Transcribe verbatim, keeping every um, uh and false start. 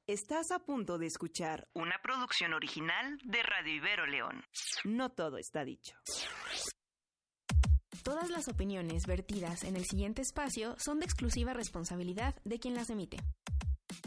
Estás a punto de escuchar una producción original de Radio Ibero León. No todo está dicho. Todas las opiniones vertidas en el siguiente espacio son de exclusiva responsabilidad de quien las emite.